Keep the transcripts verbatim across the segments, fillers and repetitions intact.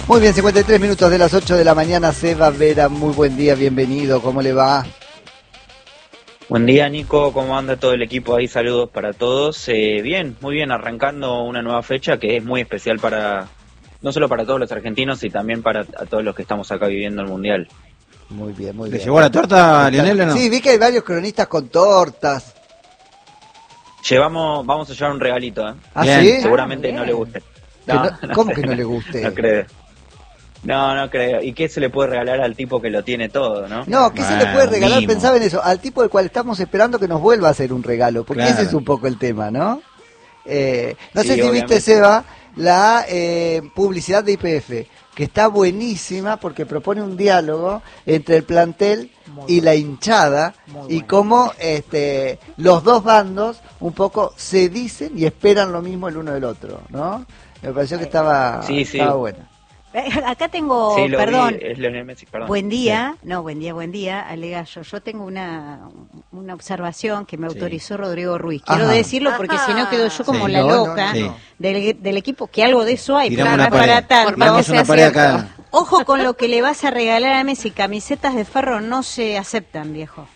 Muy bien, cincuenta y tres minutos de las ocho de la mañana. Seba Vera, muy buen día, bienvenido, ¿cómo le va? Buen día, Nico, ¿cómo anda todo el equipo ahí? Saludos para todos. Eh, bien, muy bien, arrancando una nueva fecha que es muy especial para, no solo para todos los argentinos, y también para a todos los que estamos acá viviendo el Mundial. Muy bien, muy ¿Le bien. llegó la torta a Lionel o no? Sí, vi que hay varios cronistas con tortas. Llevamos, vamos a llevar un regalito, ¿eh? ¿Ah, Bien. sí? Seguramente Ah, no bien. le guste. Que No, no- no ¿Cómo sé, que no le no, guste? No creo. No, no creo. ¿Y qué se le puede regalar al tipo que lo tiene todo, no? No, ¿qué se le Bueno, puede regalar? mimo. Pensaba en eso, al tipo del cual estamos esperando que nos vuelva a hacer un regalo, porque Claro. ese es un poco el tema, ¿no? Eh, no Sí, sé si obviamente. viste, Seba, la eh, publicidad de Y P F, que está buenísima porque propone un diálogo entre el plantel Muy y bueno. la hinchada, Muy y bueno. cómo este, los dos bandos un poco se dicen y esperan lo mismo el uno del otro, ¿no? Me pareció que estaba, Sí, sí. estaba buena. Eh, Acá tengo, Sí, lo perdón, vi, es Lionel Messi, perdón. buen día, no, buen día, buen día, Alegallo. Yo tengo una, una observación que me Sí. autorizó Rodrigo Ruiz. Quiero Ajá. decirlo porque si no quedo yo como Sí. la No, no, loca no, no. Del, del equipo, que algo de eso hay, Tiramos pero no una es pared. para tanto. Tiramos una pared acá. Ojo con lo que le vas a regalar a Messi, camisetas de Ferro no se aceptan, viejo.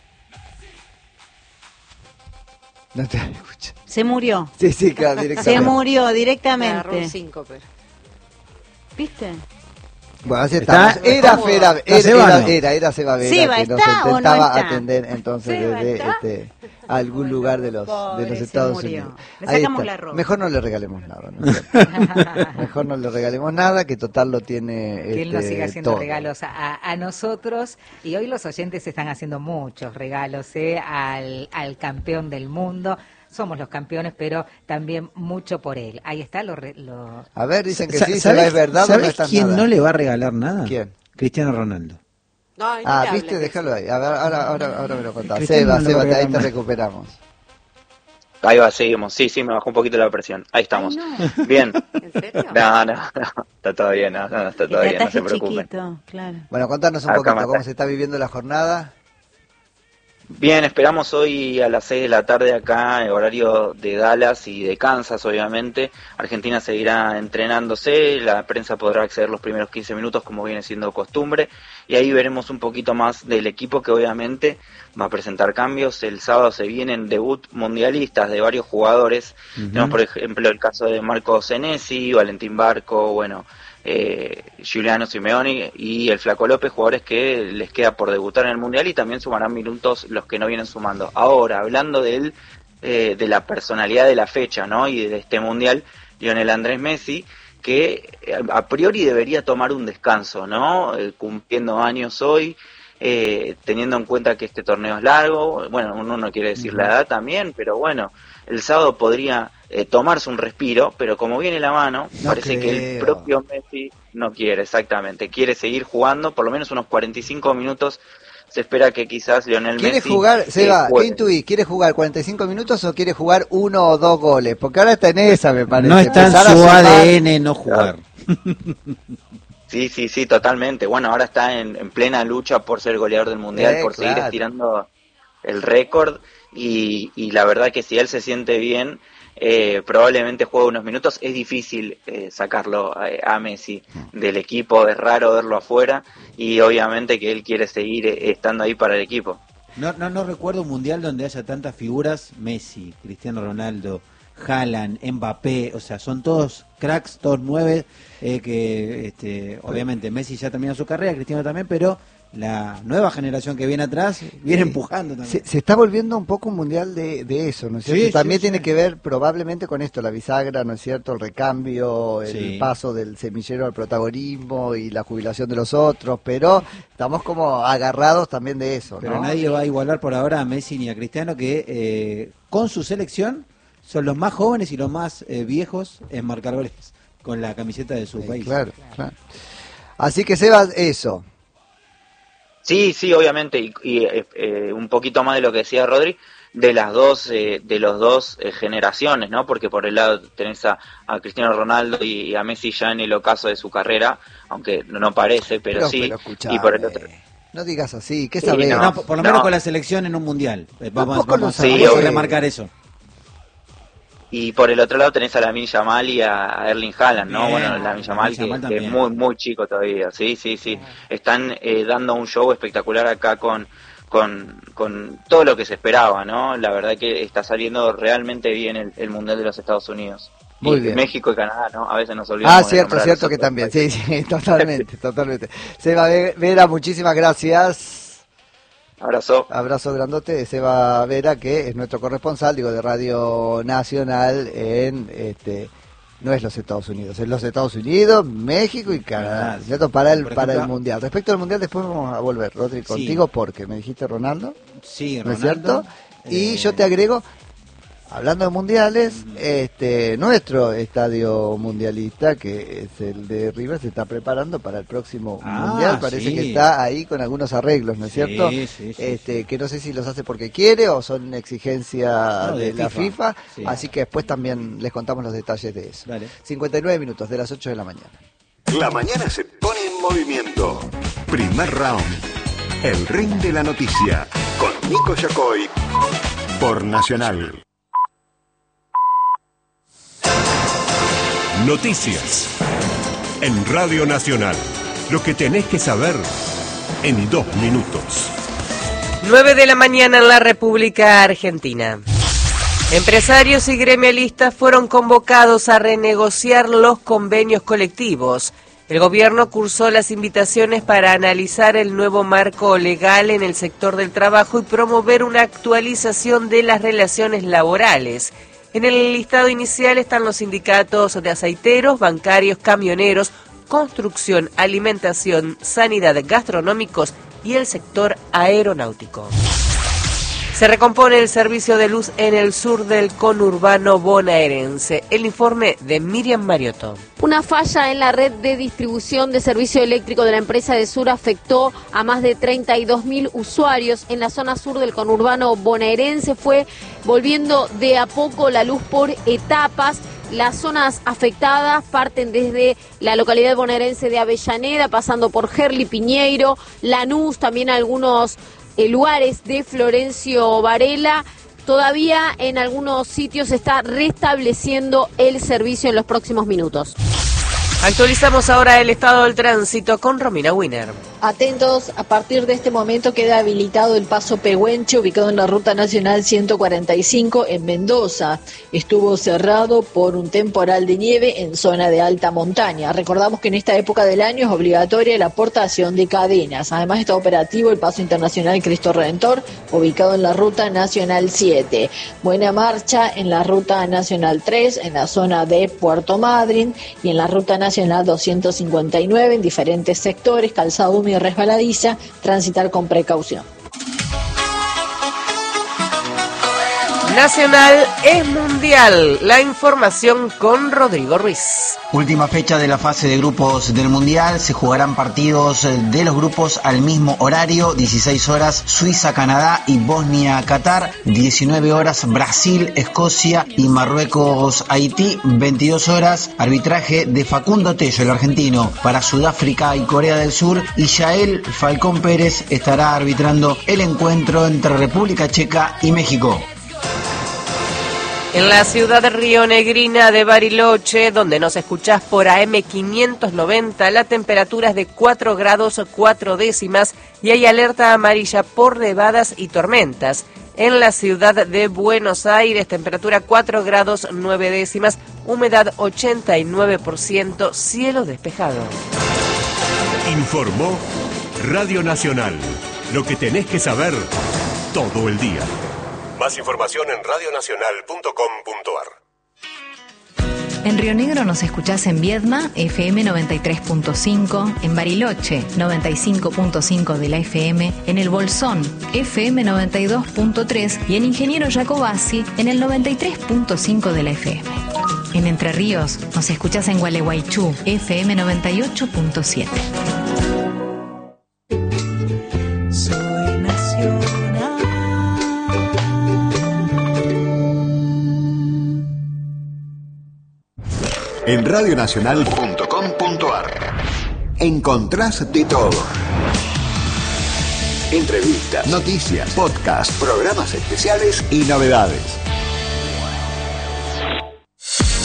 No te escucho. Se murió, Sí, sí, claro, se directamente. murió Agarró un directamente. síncope. ¿Viste? Bueno, así Está- estamos. Era, ¿cómo? era, ¿Está era, Seba, era, no? era, era Seba Vera, ¿Seba que nos está o no intentaba está? atender entonces ¿Seba desde está? este, algún lugar de los, de Pobre, los se Estados murió. Unidos. Le Ahí sacamos está. la ropa. Mejor no le regalemos nada, ¿no? Mejor no le regalemos nada, que total lo tiene Que él nos este, siga haciendo todo. regalos a, a nosotros, y hoy los oyentes están haciendo muchos regalos ¿eh? al, al campeón del mundo. Somos los campeones, pero también mucho por él. Ahí está lo... re- lo... A ver, dicen que Sa- sí, se ¿sabés- va, es verdad o no ¿sabés está quién nada? no le va a regalar nada? ¿Quién? Cristiano Ronaldo. Ay, no Ah, te viste, hables de déjalo ahí. A ver, ahora, ahora, ahora me lo contás. Cristiano Seba, no le Seba, va a te- ahí regalar te nada. recuperamos. Ahí va, seguimos. Sí, sí, me bajó un poquito la presión. Ahí estamos. Bien. eso. ¿En serio? No, no, no, está todo bien, no, no, está todo El bien, no se ataje preocupen. chiquito, claro. Bueno, contanos un Acá poquito mata. cómo se está viviendo la jornada. Bien, esperamos hoy a las seis de la tarde acá, en horario de Dallas y de Kansas, obviamente. Argentina seguirá entrenándose, la prensa podrá acceder los primeros quince minutos como viene siendo costumbre, y ahí veremos un poquito más del equipo que obviamente va a presentar cambios. El sábado se vienen debut mundialistas de varios jugadores. Ujú. Tenemos por ejemplo el caso de Marco Senesi, Valentín Barco, bueno, eh, Giuliano Simeone y el Flaco López, jugadores que les queda por debutar en el Mundial, y también sumarán minutos los que no vienen sumando. Ahora, hablando del, eh, de la personalidad de la fecha, ¿no? Y de este Mundial, Lionel Andrés Messi, que eh, a priori debería tomar un descanso, ¿no? Eh, cumpliendo años hoy, eh, teniendo en cuenta que este torneo es largo, bueno, uno no quiere decir la edad también, pero bueno, el sábado podría eh, tomarse un respiro, pero como viene la mano, No parece que el creo. propio Messi no quiere, exactamente, quiere seguir jugando, por lo menos unos cuarenta y cinco minutos. Se espera que quizás Lionel ¿Quiere Messi jugar, eh, Seba, qué juegue. intuís? ¿Quiere jugar cuarenta y cinco minutos o quiere jugar uno o dos goles? Porque ahora está en esa, me parece. No está en Empezar a su sumar- A D N no jugar. Sí, sí, sí, totalmente. Bueno, ahora está en, en plena lucha por ser goleador del Mundial, Eh, por seguir claro. estirando el récord, y, y la verdad que si él se siente bien, eh, probablemente juegue unos minutos. Es difícil eh, sacarlo a, a Messi del equipo, es raro verlo afuera, y obviamente que él quiere seguir eh, estando ahí para el equipo. No, no, no recuerdo un mundial donde haya tantas figuras. Messi, Cristiano Ronaldo, Haaland, Mbappé, o sea, son todos cracks, todos nueve, eh, que este, obviamente Messi ya terminó su carrera, Cristiano también, pero la nueva generación que viene atrás viene Sí. empujando también. Se, se está volviendo un poco un mundial de, de eso, ¿no es cierto? Sí, También sí, tiene sí. que ver probablemente con esto, la bisagra, ¿no es cierto? El recambio, el Sí. paso del semillero al protagonismo y la jubilación de los otros, pero estamos como agarrados también de eso, Pero ¿no? nadie va a igualar por ahora a Messi ni a Cristiano, que eh, con su selección son los más jóvenes y los más eh, viejos en marcar goles con la camiseta de su Sí, país. claro, claro. Así que Sebas, eso. Sí, sí, obviamente, y, y, eh, eh, un poquito más de lo que decía Rodri, de las dos, eh, de los dos eh, generaciones, ¿no? Porque por el lado tenés a, a Cristiano Ronaldo y, y a Messi ya en el ocaso de su carrera, aunque no, no parece, pero, sí, pero escuchame, y por el otro. no digas así, ¿qué Sí, sabés? No, por, por lo menos No. con la selección en un mundial. Eh, vamos Tampoco vamos, lo a, vamos a sabés. remarcar eso. Y por el otro lado tenés a Lamine Yamal y a Erling Haaland, ¿no? Bien, Bueno, Lamine Yamal, que, Yamal que es también. muy, muy chico todavía, sí, sí, sí. Están eh, dando un show espectacular acá con, con, con todo lo que se esperaba, ¿no? La verdad que está saliendo realmente bien el, el Mundial de los Estados Unidos. Muy Y bien. México y Canadá, ¿no? A veces nos olvidamos. Ah, de cierto, nombrar cierto los que otros también, países. sí, sí, totalmente, totalmente. Seba Vera, muchísimas gracias. Abrazo. Abrazo grandote, Seba Vera, que es nuestro corresponsal, digo, de Radio Nacional en, este, no es los Estados Unidos, es los Estados Unidos, México y Canadá, ¿cierto? Para el, Por para el ejemplo- Mundial. Respecto al Mundial, después vamos a volver, Rodri, Sí. contigo, porque me dijiste Ronaldo, Sí, ¿no es Ronaldo. cierto? Y Eh, yo te agrego, hablando de mundiales, este nuestro estadio mundialista, que es el de River, se está preparando para el próximo Ah, mundial. Parece sí. que está ahí con algunos arreglos, ¿no es Sí, cierto? sí, sí, este sí. Que no sé si los hace porque quiere o son exigencia No, de, de la FIFA. FIFA. Sí. Así que después también les contamos los detalles de eso. Dale. cincuenta y nueve minutos de las ocho de la mañana. La mañana se pone en movimiento. Primer round. El ring de la noticia. Con Nico Yacoy. Por Nacional. Noticias. En Radio Nacional. Lo que tenés que saber en dos minutos. nueve de la mañana en la República Argentina. Empresarios y gremialistas fueron convocados a renegociar los convenios colectivos. El gobierno cursó las invitaciones para analizar el nuevo marco legal en el sector del trabajo y promover una actualización de las relaciones laborales. En el listado inicial están los sindicatos de aceiteros, bancarios, camioneros, construcción, alimentación, sanidad, gastronómicos y el sector aeronáutico. Se recompone el servicio de luz en el sur del conurbano bonaerense. El informe de Miriam Mariotto. Una falla en la red de distribución de servicio eléctrico de la empresa de Sur afectó a más de treinta y dos mil usuarios en la zona sur del conurbano bonaerense. Fue volviendo de a poco la luz por etapas. Las zonas afectadas parten desde la localidad bonaerense de Avellaneda, pasando por Gerli, Piñeiro, Lanús, también algunos eh, lugares de Florencio Varela. Todavía en algunos sitios se está restableciendo el servicio en los próximos minutos. Actualizamos ahora el estado del tránsito con Romina Wiener. Atentos, a partir de este momento queda habilitado el paso Pehuenche, ubicado en la Ruta Nacional ciento cuarenta y cinco en Mendoza. Estuvo cerrado por un temporal de nieve en zona de alta montaña. Recordamos que en esta época del año es obligatoria la aportación de cadenas. Además está operativo el paso internacional Cristo Redentor, ubicado en la Ruta Nacional siete. Buena marcha en la Ruta Nacional tres, en la zona de Puerto Madryn, y en la Ruta Nacional doscientos cincuenta y nueve en diferentes sectores, calzado húmedo y resbaladiza, transitar con precaución. Nacional es mundial. La información con Rodrigo Ruiz. Última fecha de la fase de grupos del Mundial. Se jugarán partidos de los grupos al mismo horario. dieciséis horas Suiza, Canadá y Bosnia, Qatar. diecinueve horas Brasil, Escocia y Marruecos, Haití. veintidós horas arbitraje de Facundo Tello, el argentino, para Sudáfrica y Corea del Sur. Y Yael Falcón Pérez estará arbitrando el encuentro entre República Checa y México. En la ciudad rionegrina de Bariloche, donde nos escuchás por A M quinientos noventa, la temperatura es de cuatro grados cuatro décimas y hay alerta amarilla por nevadas y tormentas. En la ciudad de Buenos Aires, temperatura cuatro grados nueve décimas, humedad ochenta y nueve por ciento, cielo despejado. Informó Radio Nacional. Lo que tenés que saber todo el día. Más información en radio nacional punto com punto ar. En Río Negro nos escuchás en Viedma, F M noventa y tres punto cinco, en Bariloche, noventa y cinco punto cinco de la F M, en El Bolsón, F M noventa y dos punto tres y en Ingeniero Jacobasi, en el noventa y tres punto cinco de la F M. En Entre Ríos nos escuchás en Gualeguaychú, F M noventa y ocho punto siete. Soy nacional. En radio nacional punto com punto ar encontrás de todo. Entrevistas, noticias, podcast, programas especiales y novedades.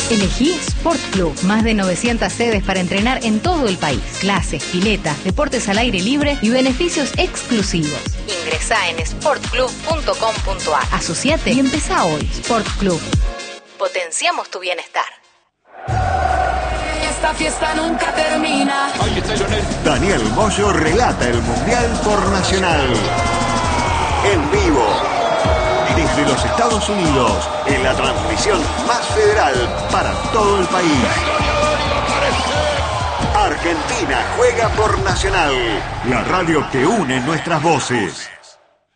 Elegí Sport Club. Más de novecientas sedes para entrenar en todo el país. Clases, pileta, deportes al aire libre y beneficios exclusivos. Ingresá en sport club punto com punto a r. Asociate y empezá hoy. Sport Club. Potenciamos tu bienestar. Esta fiesta nunca termina. Daniel Moyo relata el Mundial por Nacional. En vivo. Desde los Estados Unidos, en la transmisión más federal para todo el país. Argentina juega por Nacional, la radio que une nuestras voces.